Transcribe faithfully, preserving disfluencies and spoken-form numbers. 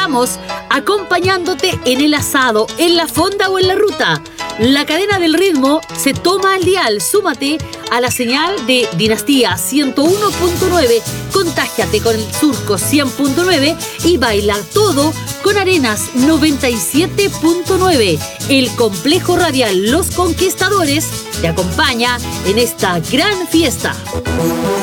estamos acompañándote en el asado, en la fonda o en la ruta. La cadena del ritmo se toma al dial. Súmate a la señal de Dinastía ciento uno punto nueve. Contágiate con el Surco cien punto nueve y baila todo con Arenas noventa y siete punto nueve. El complejo radial Los Conquistadores te acompaña en esta gran fiesta.